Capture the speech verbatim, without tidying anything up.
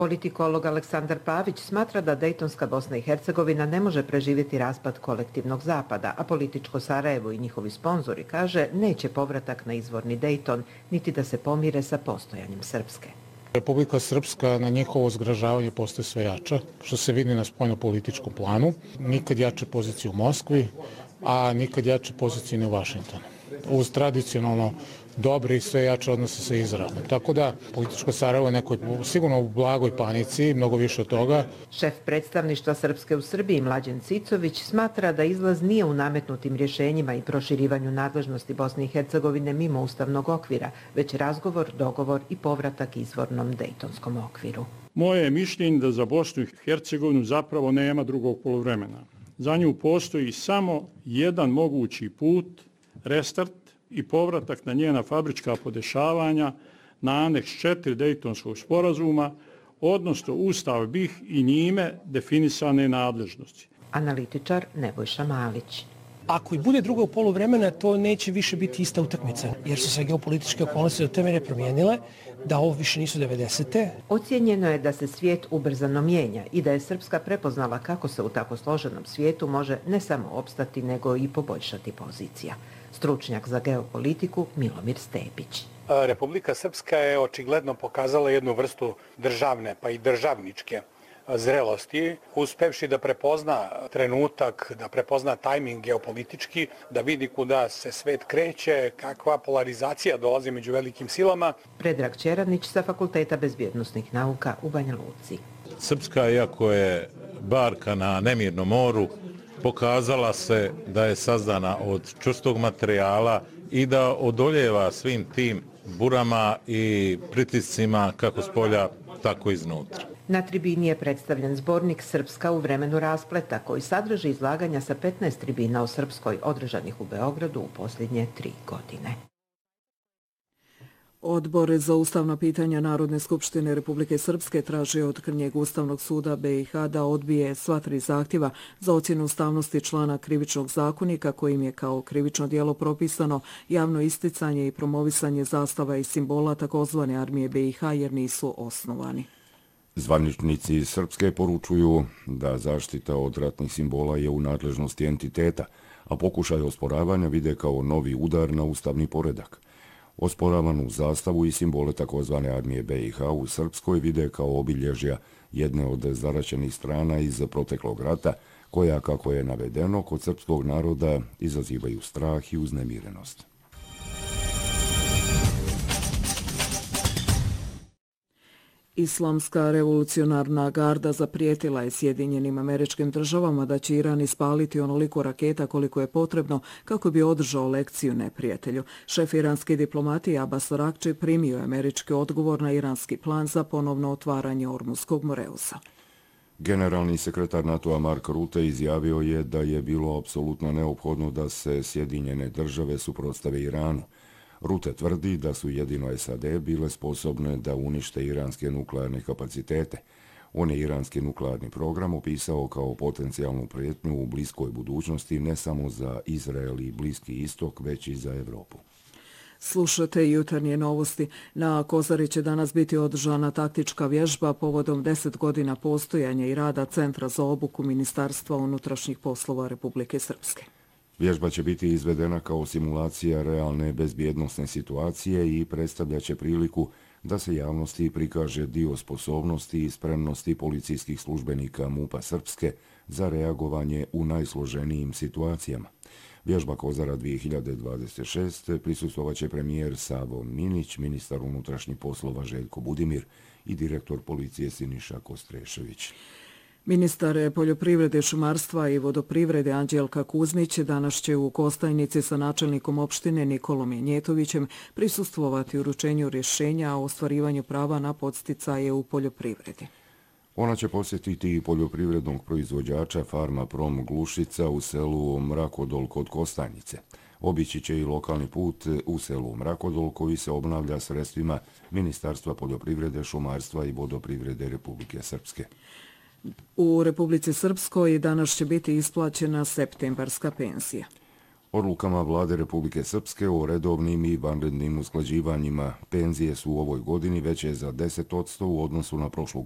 Politikolog Aleksandar Pavić smatra da Dejtonska Bosna i Hercegovina ne može preživjeti raspad kolektivnog zapada, a političko Sarajevo i njihovi sponzori, kaže, neće povratak na izvorni Dejton, niti da se pomire sa postojanjem Srpske. Republika Srpska na njihovo zgražavanje postaje sve jača, što se vidi na spoljnopolitičkom planu. Nikad jače pozicije u Moskvi, a nikad jače pozicije ni u Vašingtonu. Uz tradicionalno dobre i sve jače odnose sa Izraelom. Tako da političko Sarajevo je nekoj sigurno u blagoj panici, mnogo više od toga. Šef predstavništva Srpske u Srbiji Mlađen Cicović smatra da izlaz nije u nametnutim rješenjima i proširivanju nadležnosti Bosne i Hercegovine mimo ustavnog okvira, već razgovor, dogovor i povratak izvornom dejtonskom okviru. Moje je mišljenje da za Bosnu i Hercegovinu zapravo nema drugog poluvremena. Za nju postoji samo jedan mogući put, restart i povratak na njena fabrička podešavanja na aneks četiri Dejtonskog sporazuma, odnosno Ustav B i H i njime definisane nadležnosti. Analitičar Nebojša Malić. Ako i bude drugog poluvremena, to neće više biti ista utakmica, jer su se geopolitičke okolnosti do te mere promijenile, da ovo više nisu devedesete. Ocijenjeno je da se svijet ubrzano mijenja i da je Srpska prepoznala kako se u tako složenom svijetu može ne samo opstati, nego i poboljšati pozicija. Stručnjak za geopolitiku Milomir Stepić. Republika Srpska je očigledno pokazala jednu vrstu državne pa i državničke zrelosti, uspevši da prepozna trenutak, da prepozna tajming geopolitički, da vidi kuda se svet kreće, kakva polarizacija dolazi među velikim silama. Predrag Ćeranić sa Fakulteta bezbjednosnih nauka u Banja Luci. Srpska, iako je barka na nemirnom moru, pokazala se da je sazdana od čvrstog materijala i da odoljeva svim tim burama i pritiscima kako s polja, tako iznutra. Na tribini je predstavljen zbornik Srpska u vremenu raspleta, koji sadrži izlaganja sa petnaest tribina o Srpskoj održanih u Beogradu u posljednje tri godine. Odbor za ustavna pitanja Narodne skupštine Republike Srpske traži od Krnjeg ustavnog suda B i H da odbije sva tri zahtjeva za ocjenu ustavnosti člana krivičnog zakonika kojim je kao krivično djelo propisano javno isticanje i promovisanje zastava i simbola takozvane armije B i H jer nisu osnovani. Zvaničnici Srpske poručuju da zaštita od ratnih simbola je u nadležnosti entiteta, a pokušaj osporavanja vide kao novi udar na ustavni poredak. Osporavanu zastavu i simbole takozvane armije B i H u Srpskoj vide kao obilježja jedne od zaraćenih strana iz proteklog rata, koja, kako je navedeno, kod srpskog naroda izazivaju strah i uznemirenost. Islamska revolucionarna garda zaprijetila je Sjedinjenim Američkim Državama da će Iran ispaliti onoliko raketa koliko je potrebno kako bi održao lekciju neprijatelju. Šef iranske diplomatije Abbas Araghči primio je američki odgovor na iranski plan za ponovno otvaranje Ormuzskog moreusa. Generalni sekretar NATO-a Mark Rutte izjavio je da je bilo apsolutno neophodno da se Sjedinjene Države suprotstave Iranu. Rutte tvrdi da su jedino S A D bile sposobne da unište iranske nuklearne kapacitete. On je iranski nuklearni program opisao kao potencijalnu prijetnju u bliskoj budućnosti ne samo za Izrael i Bliski istok, već i za Evropu. Slušate jutarnje novosti. Na Kozari će danas biti održana taktička vježba povodom deset godina postojanja i rada Centra za obuku Ministarstva unutrašnjih poslova Republike Srpske. Vježba će biti izvedena kao simulacija realne bezbjednosne situacije i predstavljaće priliku da se javnosti prikaže dio sposobnosti i spremnosti policijskih službenika MUP-a Srpske za reagovanje u najsloženijim situacijama. Vježba Kozara dvije hiljade dvadeset šeste prisustvovaće premijer Savo Minić, ministar unutrašnjih poslova Željko Budimir i direktor policije Siniša Kostrešević. Ministar poljoprivrede, šumarstva i vodoprivrede Anđelka Kuzmić danas će u Kostajnici sa načelnikom opštine Nikolom Jenjetovićem prisustvovati uručenju rješenja o ostvarivanju prava na podsticaje u poljoprivredi. Ona će posjetiti poljoprivrednog proizvođača Farma Prom Glušica u selu Mrakodol kod Kostajnice. Obići će i lokalni put u selu Mrakodol koji se obnavlja sredstvima Ministarstva poljoprivrede, šumarstva i vodoprivrede Republike Srpske. U Republici Srpskoj danas će biti isplaćena septembarska penzija. Odlukama Vlade Republike Srpske o redovnim i vanrednim usklađivanjima penzije su u ovoj godini veće za deset posto u odnosu na prošlu